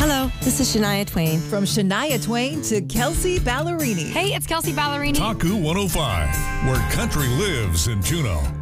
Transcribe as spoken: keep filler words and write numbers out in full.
Hello, this is Shania Twain. From Shania Twain to Kelsey Ballerini. Hey, it's Kelsey Ballerini. Taku one oh five, where country lives in Juneau.